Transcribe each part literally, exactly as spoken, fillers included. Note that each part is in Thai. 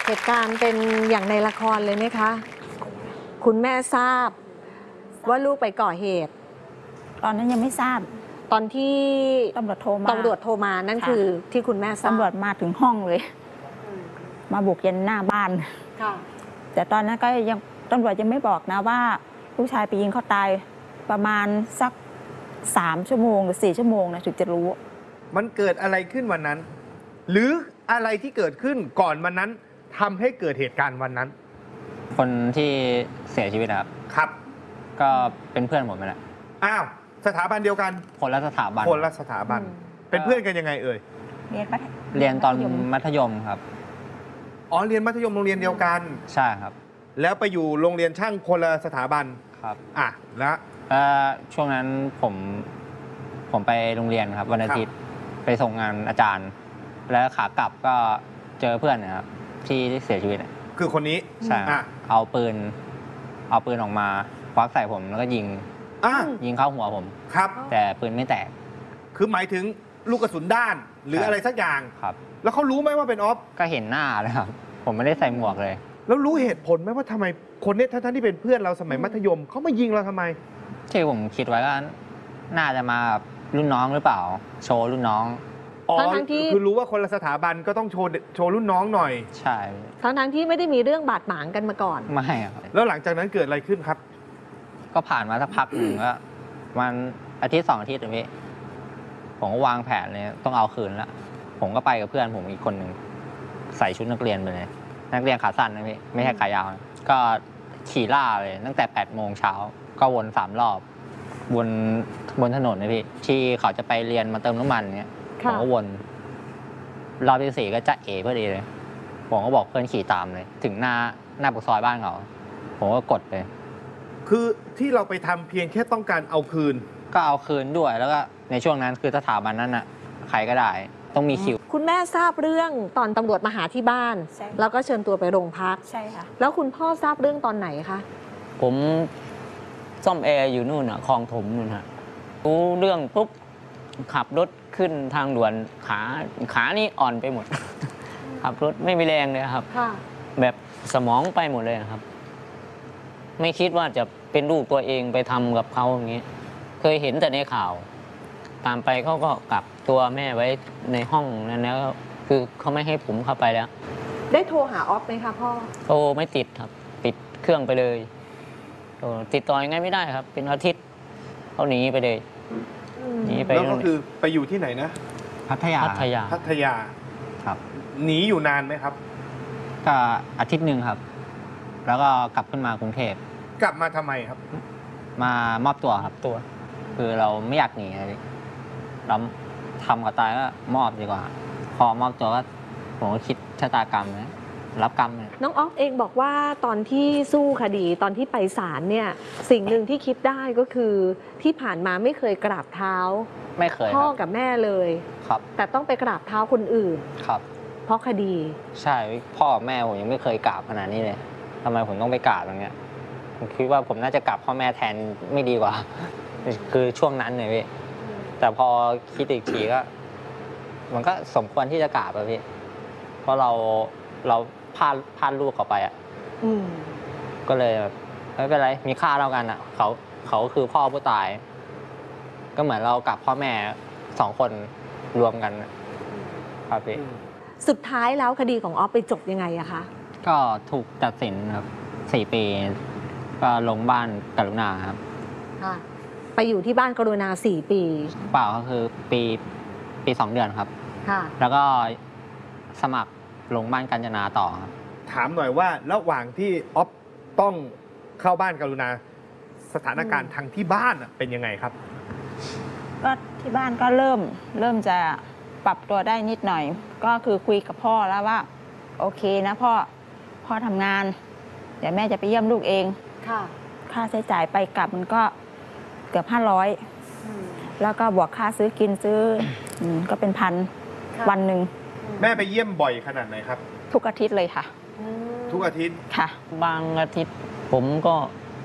เหตุการณ์เป็นอย่างในละครเลยไหมคะคุณแม่ทราบว่าลูกไปก่อเหตุตอนนั้นยังไม่ทราบตอนที่ตำรวจโทรมาตำรวจโทรมานั่นคือที่คุณแม่ทราบตำรวจมาถึงห้องเลยมาบุกยันหน้าบ้านแต่ตอนนั้นก็ยังตำรวจยังไม่บอกนะว่าลูกชายไปยิงเขาตายประมาณสักสามชั่วโมงหรือสี่ชั่วโมงนะถึงจะรู้มันเกิดอะไรขึ้นวันนั้นหรืออะไรที่เกิดขึ้นก่อนวันนั้นทำให้เกิดเหตุการณ์วันนั้นคนที่เสียชีวิตครับครับก็เป็นเพื่อนผมนั่นแหละอ้าวสถาบันเดียวกันคนละสถาบันคนละสถาบันเป็นเพื่อนกันยังไงเอ่ยเรียนเรียนตอนมัธยมครับอ๋อเรียนมัธยมโรงเรียนเดียวกันใช่ครับแล้วไปอยู่โรงเรียนช่างคนละสถาบันครับอ่ะแล้วช่วงนั้นผมผมไปโรงเรียนครับวันอาทิตย์ไปส่งงานอาจารย์แล้วขากลับก็เจอเพื่อนนะครับที่เสียชีวิตคือคนนี้ใช่เอาปืนเอาปืนออกมาควักใส่ผมแล้วก็ยิงยิงเข้าหัวผมครับแต่ปืนไม่แตกคือหมายถึงลูกกระสุนด้านหรืออะไรสักอย่างครับแล้วเขารู้ไหมว่าเป็นออฟก็เห็นหน้าเลยครับผมไม่ได้ใส่หมวกเลยแล้วรู้เหตุผลไหมว่าทำไมคนนี้ท่านที่เป็นเพื่อนเราสมัยมัธยมเขามายิงเราทำไมที่ผมคิดไว้ก็น่าจะมารุ่นน้องหรือเปล่าโชว์รุ่นน้องอ๋อคือรู้ว่าคนละสถาบันก็ต้องโชว์โชว์รุ่นน้องหน่อยใช่ทั้งทั้งที่ไม่ได้มีเรื่องบาดหมางกันมาก่อนไม่ครับแล้วหลังจากนั้นเกิดอะไรขึ้นครับก็ผ่านมาสักพักหนึ่งก็มันอาทิตย์สองอาทิตย์เลยพี่ผมก็วางแผนเลยต้องเอาคืนแล้วผมก็ไปกับเพื่อนผมอีกคนหนึ่งใส่ชุดนักเรียนไปเลยนักเรียนขาสั้นนะพี่ไม่ใช่ขายาวก็ขี่ล่าเลยตั้งแต่แปดโมงเช้าก็วนสามรอบบนบนถนนนะพี่ที่เขาจะไปเรียนมาเติมน้ำมันเนี้ยผมก็วนรอบที่สี่ก็จะเอ๋พอดีเลยผมก็บอกเพื่อนขี่ตามเลยถึงหน้าหน้าปากซอยบ้านเขาผมก็กดเลยคือที่เราไปทำเพียงแค่ต้องการเอาคืนก็เอาคืนด้วยแล้วก็ในช่วงนั้นคือสถาบันนั้นน่ะใครก็ได้ต้องมีคิวคุณแม่ทราบเรื่องตอนตำรวจมาหาที่บ้านแล้วก็เชิญตัวไปโรงพักใช่ค่ะแล้วคุณพ่อทราบเรื่องตอนไหนคะผมซ่อมแอร์อยู่นู่นอ่ะคลองถมนู่นฮะรู้เรื่องปุ๊บขับรถขึ้นทางด่วนขาขานี่อ่อนไปหมดขับรถไม่มีแรงเลยครับแบบสมองไปหมดเลยครับไม่คิดว่าจะเป็นลูกตัวเองไปทำกับเขาอย่างนี้เคยเห็นแต่ในข่าวตามไปเขาก็กักตัวแม่ไว้ในห้องนั้นแล้วคือเขาไม่ให้ผมเข้าไปแล้วได้โทรหาออฟไหมคะพ่อโทรไม่ติดครับปิดเครื่องไปเลยติดต่อยังไงไม่ได้ครับเป็นอาทิตย์เขาหนีไปเลยหนีไปแล้วก็คือไปอยู่ที่ไหนนะพัทยาพัทยาพัทยาครับหนีอยู่นานไหมครับก็อาทิตย์หนึ่งครับแล้วก็กลับขึ้นมากรุงเทพกลับมาทำไมครับมามอบตัวครับตัวคือเราไม่อยากหนีเลยเราทำกับตายก็มอบดีกว่าพอมอบตัวก็ผมก็คิดชะตากรรมนะรับกรรมเลยน้องออฟเองบอกว่าตอนที่สู้คดีตอนที่ไปศาลเนี่ยสิ่งหนึ่งที่คิดได้ก็คือที่ผ่านมาไม่เคยกราบเท้าไม่เคยพ่อกับแม่เลยครับแต่ต้องไปกราบเท้าคนอื่นครับเพราะคดีใช่พ่อแม่ผมยังไม่เคยกราบขนาดนี้เลยทำไมผมต้องไปกราบอย่างเงี้ยผมคิดว่าผมน่าจะกราบพ่อแม่แทนไม่ดีกว่าคือช่วงนั้นเลยพี่แต่พอคิดอีกทีก็มันก็สมควรที่จะกราบอะพี่เพราะเราเราพลาดพลาดลูกเขาไปอ่ะก็เลยไม่เป็นไรมีค่าเท่ากันอ่ะเขาเขาคือพ่อผู้ตายก็เหมือนเรากับพ่อแม่สองคนรวมกันครับพี่สุดท้ายแล้วคดีของออฟไปจบยังไงอะคะก็ถูกตัดสินครับสี่ปีก็ลงบ้านกรุณาครับค่ะไปอยู่ที่บ้านกรุณาสี่ปีเปล่าก็คือปีปีสองเดือนครับค่ะแล้วก็สมัครลงบ้านกัญจนาต่อครับถามหน่อยว่าระหว่างที่ออฟต้องเข้าบ้านกรุณาสถานการณ์ทางที่บ้านเป็นยังไงครับก็ที่บ้านก็เริ่มเริ่มจะปรับตัวได้นิดหน่อยก็คือคุยกับพ่อแล้วว่าโอเคนะพ่อพ่อทำงานเดี๋ยวแม่จะไปเยี่ยมลูกเองค่ะค่าใช้จ่ายไปกลับมันก็เกือบห้าร้อยแล้วก็บวกค่าซื้อกินซื้อก็เป็นพันวันหนึ่งแม่ไปเยี่ยมบ่อยขนาดไหนครับทุกอาทิตย์เลยค่ะทุกอาทิตย์ค่ะบางอาทิตย์ผมก็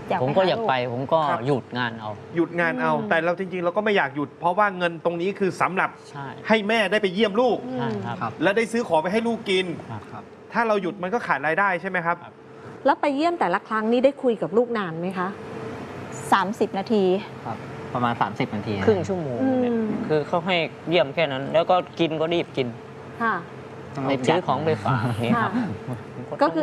อยากผมไปก็หาอยากลูกไป ผมก็ครับหยุดงานเอาหยุดงานเอาอืมแต่เราจริงๆ เราก็ไม่อยากหยุด เพราะว่าเงินตรงนี้คือสำหรับใช่ให้แม่ได้ไปเยี่ยมลูกใช่ครับครับและได้ซื้อของไปให้ลูกกินครับถ้าเราหยุดมันก็ขาดรายได้ใช่ไหมครับครับแล้วไปเยี่ยมแต่ละครั้งนี่ได้คุยกับลูกนานไหมคะสามสิบนาทีครับ ประมาณ 30 นาทีนะครึ่งชั่วโมงอืเนี่ยมคือเขาให้เยี่ยมแค่นั้น แล้วก็กินก็รีบกินค่ะต้องรีบซื้อจัดของไปฝากอย่างนี้ครับก็คือ